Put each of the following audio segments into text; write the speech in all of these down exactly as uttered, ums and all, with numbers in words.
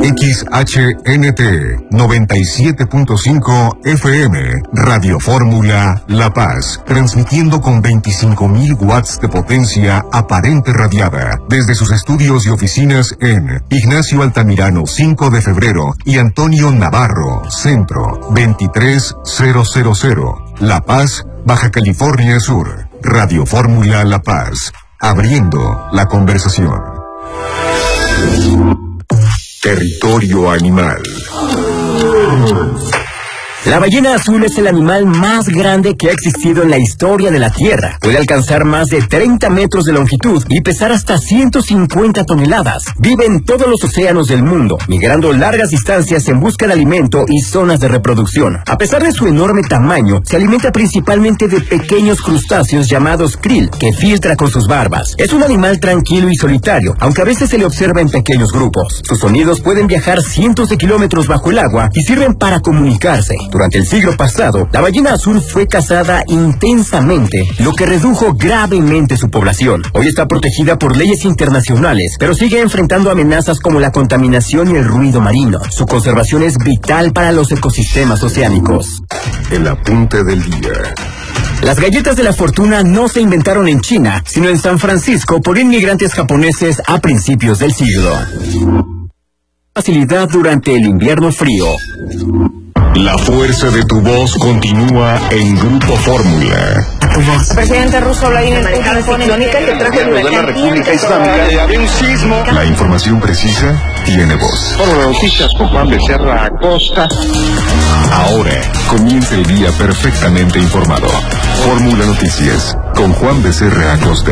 X H N T noventa y siete punto cinco F M, Radio Fórmula La Paz, transmitiendo con veinticinco mil watts de potencia aparente radiada desde sus estudios y oficinas en Ignacio Altamirano cinco de febrero y Antonio Navarro, Centro veintitrés mil, La Paz, Baja California Sur. Radio Fórmula La Paz, abriendo la conversación. Territorio animal. La ballena azul es el animal más grande que ha existido en la historia de la Tierra. Puede alcanzar más de treinta metros de longitud y pesar hasta ciento cincuenta toneladas. Vive en todos los océanos del mundo, migrando largas distancias en busca de alimento y zonas de reproducción. A pesar de su enorme tamaño, se alimenta principalmente de pequeños crustáceos llamados krill, que filtra con sus barbas. Es un animal tranquilo y solitario, aunque a veces se le observa en pequeños grupos. Sus sonidos pueden viajar cientos de kilómetros bajo el agua y sirven para comunicarse. Durante el siglo pasado, la ballena azul fue cazada intensamente, lo que redujo gravemente su población. Hoy está protegida por leyes internacionales, pero sigue enfrentando amenazas como la contaminación y el ruido marino. Su conservación es vital para los ecosistemas oceánicos. El apunte del día. Las galletas de la fortuna no se inventaron en China, sino en San Francisco por inmigrantes japoneses a principios del siglo. Facilidad durante el invierno frío. La fuerza de tu voz continúa en Grupo Fórmula. El presidente ruso Vladimir Putin pone crónica que trajo el de la República Islámica. Había un sismo. La información precisa tiene voz. Fórmula Noticias con Juan Becerra Acosta. Ahora comienza el día perfectamente informado. Fórmula Noticias con Juan Becerra Acosta.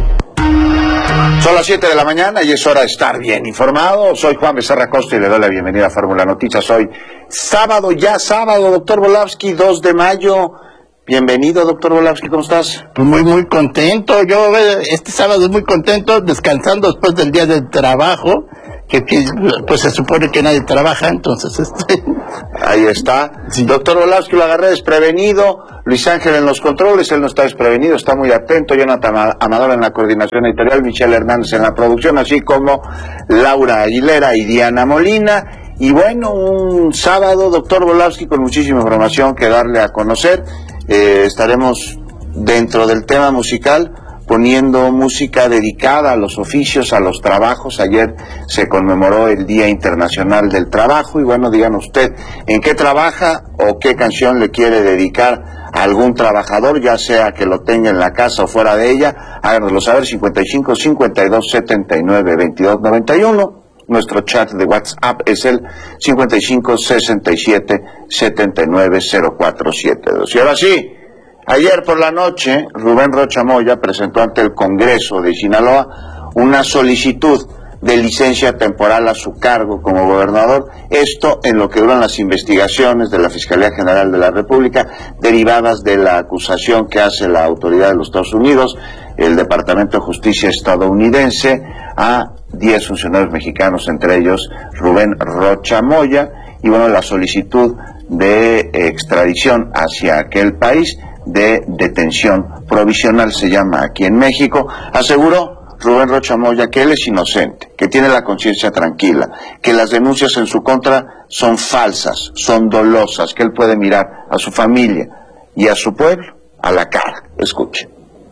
Son las siete de la mañana y es hora de estar bien informado. Soy Juan Becerra Acosta y le doy la bienvenida a Fórmula Noticias. Hoy, sábado, ya sábado, doctor Volavsky, dos de mayo. Bienvenido, doctor Volavsky, ¿cómo estás? Pues muy, muy contento. Yo este sábado es muy contento, descansando después del día de trabajo, que pues se supone que nadie trabaja, entonces este... Ahí está. Sí. Doctor Volavsky, lo agarré desprevenido. Luis Ángel en los controles, él no está desprevenido, está muy atento. Jonathan Amador en la coordinación editorial, Michelle Hernández en la producción, así como Laura Aguilera y Diana Molina. Y bueno, un sábado, doctor Volavsky, con muchísima información que darle a conocer. Eh, estaremos dentro del tema musical poniendo música dedicada a los oficios, a los trabajos. Ayer se conmemoró el Día Internacional del Trabajo y bueno, díganos usted en qué trabaja o qué canción le quiere dedicar a algún trabajador, ya sea que lo tenga en la casa o fuera de ella. Háganoslo saber, cincuenta y cinco, cincuenta y dos, setenta y nueve, veintidós, noventa y uno. Nuestro chat de WhatsApp es el cincuenta y cinco, sesenta y siete, setenta y nueve, cero cuatro setenta y dos. Y ahora sí, ayer por la noche, Rubén Rocha Moya presentó ante el Congreso de Sinaloa una solicitud de licencia temporal a su cargo como gobernador, esto en lo que duran las investigaciones de la Fiscalía General de la República, derivadas de la acusación que hace la autoridad de los Estados Unidos, el Departamento de Justicia estadounidense, a diez funcionarios mexicanos, entre ellos Rubén Rocha Moya, y bueno, la solicitud de extradición hacia aquel país, de detención provisional se llama aquí en México. Aseguró Rubén Rocha Moya que él es inocente, que tiene la conciencia tranquila, que las denuncias en su contra son falsas, son dolosas, que él puede mirar a su familia y a su pueblo a la cara. Escuche.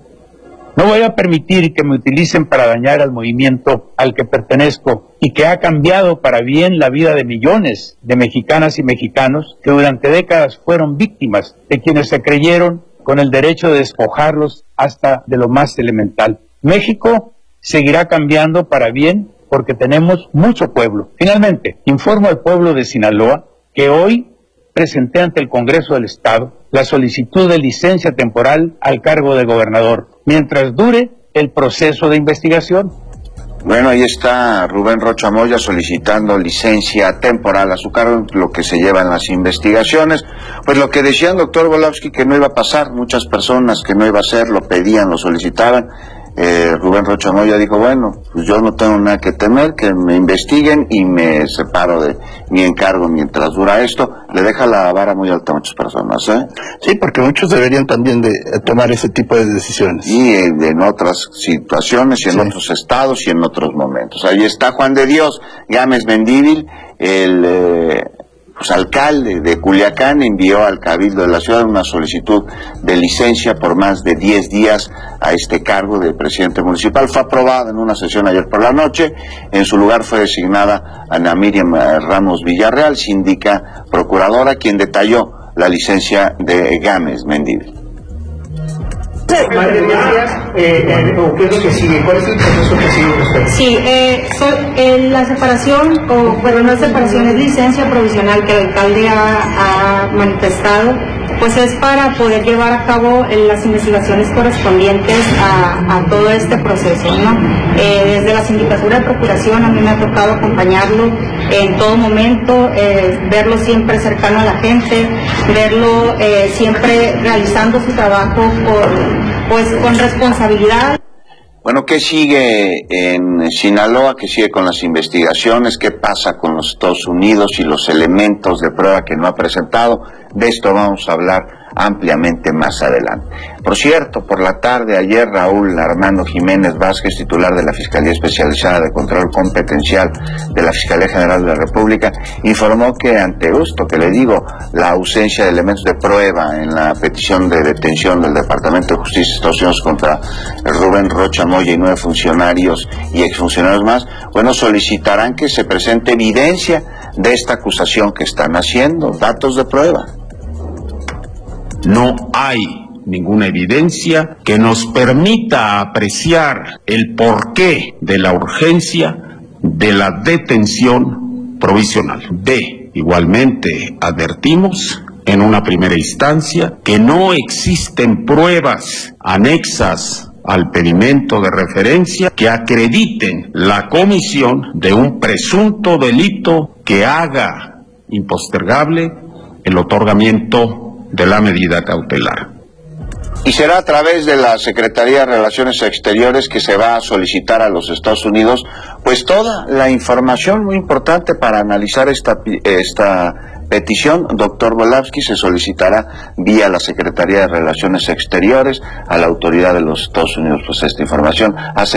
No voy a permitir que me utilicen para dañar al movimiento al que pertenezco y que ha cambiado para bien la vida de millones de mexicanas y mexicanos que durante décadas fueron víctimas de quienes se creyeron con el derecho de despojarlos hasta de lo más elemental. México seguirá cambiando para bien porque tenemos mucho pueblo. Finalmente, informo al pueblo de Sinaloa que hoy presenté ante el Congreso del Estado la solicitud de licencia temporal al cargo de gobernador, mientras dure el proceso de investigación. Bueno, ahí está Rubén Rocha Moya solicitando licencia temporal a su cargo, lo que se lleva en las investigaciones. Pues lo que decía el doctor Volavsky que no iba a pasar, muchas personas que no iba a ser, lo pedían, lo solicitaban. eh, Rubén Rocha Moya dijo, bueno, pues yo no tengo nada que temer, que me investiguen y me separo de mi encargo mientras dura esto. Le deja la vara muy alta a muchas personas, ¿eh? Sí, porque muchos deberían también de tomar ese tipo de decisiones. Y en, en otras situaciones, y en sí. otros estados, y en otros momentos. Ahí está Juan de Dios Gámez Mendívil, el... Eh, Pues, alcalde de Culiacán, envió al Cabildo de la ciudad una solicitud de licencia por más de diez días a este cargo de presidente municipal. Fue aprobada en una sesión ayer por la noche. En su lugar fue designada Ana Miriam Ramos Villarreal, síndica procuradora, quien detalló la licencia de Gámez Mendívil. ¿Más de diez días? Eh, eh, ¿O qué es lo que sigue? ¿Cuál es el proceso que sigue usted? Sí, eh, so, eh, la separación, o bueno, no es separación, es licencia provisional que el alcalde ha, ha manifestado, pues es para poder llevar a cabo eh, las investigaciones correspondientes a, a todo este proceso, ¿no? Eh, desde la sindicatura de procuración a mí me ha tocado acompañarlo en todo momento, eh, verlo siempre cercano a la gente, verlo eh, siempre realizando su trabajo con, pues, con responsabilidad. Bueno, ¿qué sigue en Sinaloa? ¿Qué sigue con las investigaciones? ¿Qué pasa con los Estados Unidos y los elementos de prueba que no ha presentado? De esto vamos a hablar ampliamente más adelante. Por cierto, por la tarde ayer Raúl Armando Jiménez Vázquez, titular de la Fiscalía Especializada de Control Competencial de la Fiscalía General de la República, informó que ante esto que le digo, la ausencia de elementos de prueba en la petición de detención del Departamento de Justicia de Estados Unidos contra Rubén Rocha Moya y nueve funcionarios y exfuncionarios más, bueno, solicitarán que se presente evidencia de esta acusación que están haciendo, datos de prueba. No hay ninguna evidencia que nos permita apreciar el porqué de la urgencia de la detención provisional. De, igualmente, advertimos en una primera instancia que no existen pruebas anexas al pedimento de referencia que acrediten la comisión de un presunto delito que haga impostergable el otorgamiento de la medida cautelar. Y será a través de la Secretaría de Relaciones Exteriores que se va a solicitar a los Estados Unidos pues toda la información muy importante para analizar esta, esta petición. Doctor Volavsky, se solicitará vía la Secretaría de Relaciones Exteriores a la autoridad de los Estados Unidos pues esta información. Hace